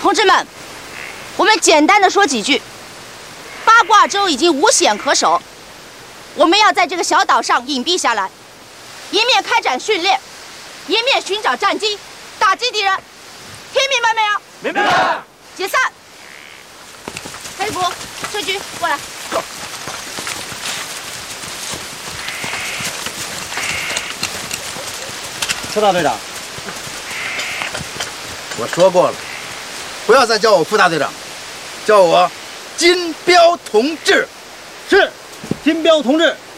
同志们，我们简单的说几句。八卦洲已经无险可守，我们要在这个小岛上隐蔽下来，一面开展训练，一面寻找战机，打击敌人。听明白没有？ 明白。 解散。黑虎、车局过来。 车大队长， 我说过了，不要再叫我副大队长，叫我金彪同志。 是，金彪同志。